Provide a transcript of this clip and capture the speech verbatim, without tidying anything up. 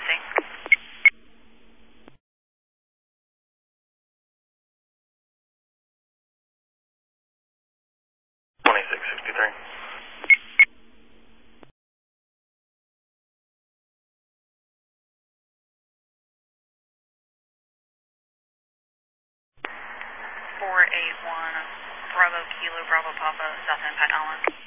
Lansing. twenty-six sixty-three. four eight one Bravo Kilo Bravo Papa, South End Pat Allen.